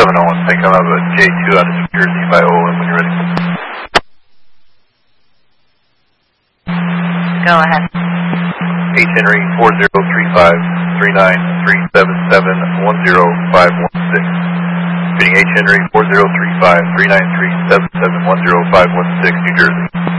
701, take on a J2 out of New Jersey by OM when you're ready. Go ahead. H. Henry 4035-39377-10516. Reading H. Henry 4035-39377-10516, New Jersey.